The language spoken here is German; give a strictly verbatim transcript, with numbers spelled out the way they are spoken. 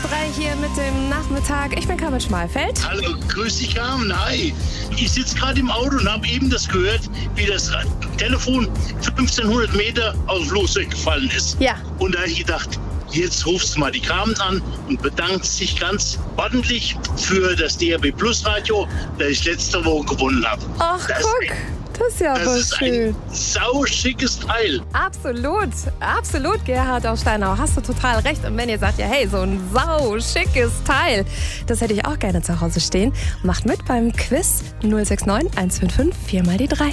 drei hier mit dem Nachmittag. Ich bin Carmen Schmalfeld. Hallo, grüß dich Carmen, hi. Ich sitze gerade im Auto und habe eben das gehört, wie das Telefon fünfzehnhundert Meter aus dem Flugzeug gefallen ist. Ja. Und da habe ich gedacht, jetzt rufst du mal die Carmen an und bedankst dich ganz ordentlich für das D A B Plus Radio, das ich letzte Woche gewonnen habe. Ach, das guck. Das ist ja Das aber ist schön. ein sauschickes Teil. Absolut, absolut, Gerhard aus Steinau. Hast du total recht. Und wenn ihr sagt, ja hey, so ein sauschickes Teil, das hätte ich auch gerne zu Hause stehen. Macht mit beim Quiz null sechs neun eins fünf fünf vier mal die drei.